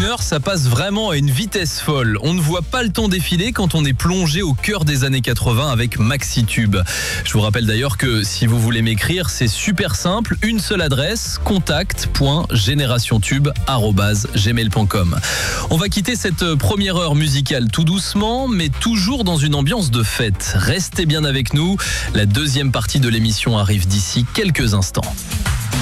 heure, ça passe vraiment à une vitesse folle. On ne voit pas le temps défiler quand on est plongé au cœur des années 80 avec Maxitube. Je vous rappelle d'ailleurs que si vous voulez m'écrire, c'est super simple. Une seule adresse, contact.generationtube@gmail.com. On va quitter cette première heure musicale tout doucement, mais toujours dans une ambiance de fête. Restez bien avec nous. La deuxième partie de l'émission arrive d'ici quelques instants.